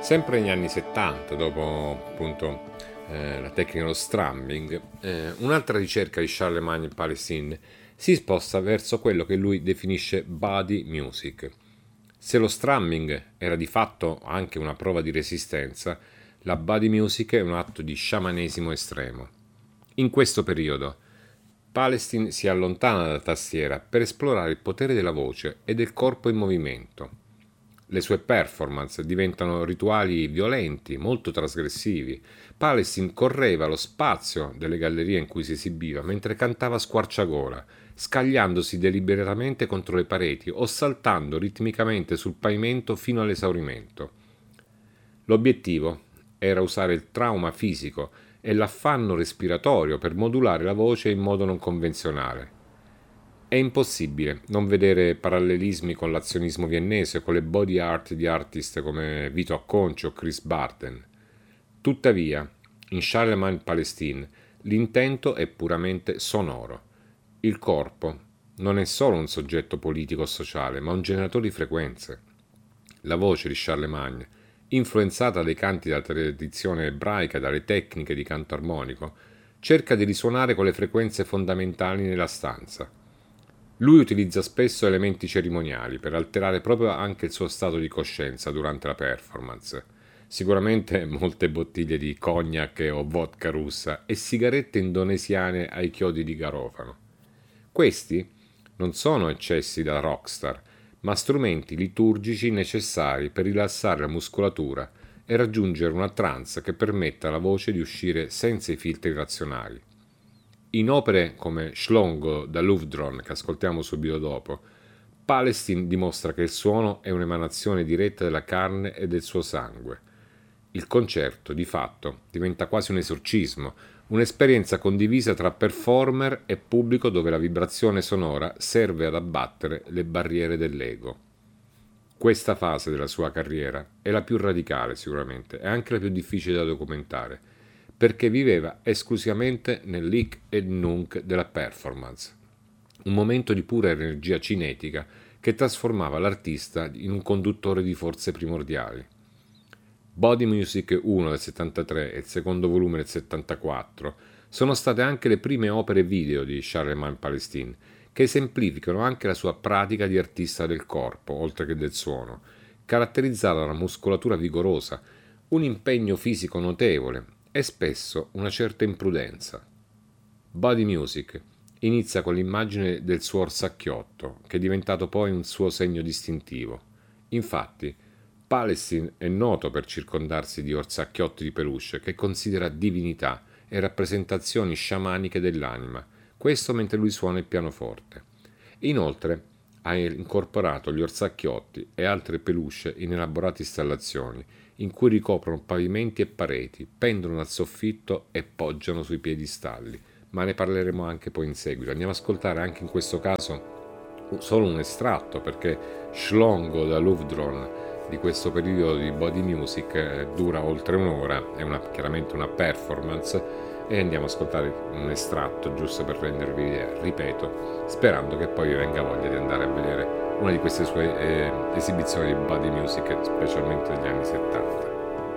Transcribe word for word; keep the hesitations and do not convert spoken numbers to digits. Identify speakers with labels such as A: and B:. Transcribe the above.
A: Sempre negli anni settanta, dopo appunto eh, la tecnica dello strumming, eh, un'altra ricerca di Charlemagne Palestine si sposta verso quello che lui definisce body music. Se lo strumming era di fatto anche una prova di resistenza, la body music è un atto di sciamanesimo estremo. In questo periodo, Palestine si allontana dalla tastiera per esplorare il potere della voce e del corpo in movimento. Le sue performance diventano rituali violenti, molto trasgressivi. Palestine correva lo spazio delle gallerie in cui si esibiva mentre cantava a squarciagola, scagliandosi deliberatamente contro le pareti o saltando ritmicamente sul pavimento fino all'esaurimento. L'obiettivo era usare il trauma fisico e l'affanno respiratorio per modulare la voce in modo non convenzionale. È impossibile non vedere parallelismi con l'azionismo viennese o con le body art di artist come Vito Acconci o Chris Barden. Tuttavia, in Charlemagne Palestine l'intento è puramente sonoro. Il corpo non è solo un soggetto politico o sociale, ma un generatore di frequenze. La voce di Charlemagne, influenzata dai canti della tradizione ebraica e dalle tecniche di canto armonico, cerca di risuonare con le frequenze fondamentali nella stanza. Lui utilizza spesso elementi cerimoniali per alterare proprio anche il suo stato di coscienza durante la performance. Sicuramente molte bottiglie di cognac o vodka russa e sigarette indonesiane ai chiodi di garofano. Questi non sono eccessi da rockstar, ma strumenti liturgici necessari per rilassare la muscolatura e raggiungere una trance che permetta alla voce di uscire senza i filtri razionali. In opere come Schlongo da Lufdron, che ascoltiamo subito dopo, Palestine dimostra che il suono è un'emanazione diretta della carne e del suo sangue. Il concerto, di fatto, diventa quasi un esorcismo, un'esperienza condivisa tra performer e pubblico dove la vibrazione sonora serve ad abbattere le barriere dell'ego. Questa fase della sua carriera è la più radicale sicuramente, e anche la più difficile da documentare, perché viveva esclusivamente nell'hic et nunc della performance, un momento di pura energia cinetica che trasformava l'artista in un conduttore di forze primordiali. Body Music uno del settantatré e il secondo volume del settantaquattro sono state anche le prime opere video di Charlemagne Palestine, che esemplificano anche la sua pratica di artista del corpo, oltre che del suono, caratterizzata da una muscolatura vigorosa, un impegno fisico notevole e spesso una certa imprudenza. Body Music inizia con l'immagine del suo orsacchiotto, che è diventato poi un suo segno distintivo. Infatti, Palestine è noto per circondarsi di orsacchiotti di peluche che considera divinità e rappresentazioni sciamaniche dell'anima, questo mentre lui suona il pianoforte. Inoltre, ha incorporato gli orsacchiotti e altre peluche in elaborate installazioni, in cui ricoprono pavimenti e pareti, pendono dal soffitto e poggiano sui piedistalli, ma ne parleremo anche poi in seguito. Andiamo ad ascoltare anche in questo caso solo un estratto, perché Schlongo da Lufdron di questo periodo di body music eh, dura oltre un'ora, è una, chiaramente una performance, e andiamo ad ascoltare un estratto giusto per rendervi idea, ripeto, sperando che poi vi venga voglia di andare a vedere una di queste sue eh, esibizioni di body music, specialmente negli anni settanta.